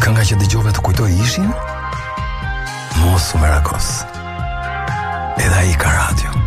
Kënga që dëgjove të kujtoi ishin? Mos u merakos. Edhe ai ka radio.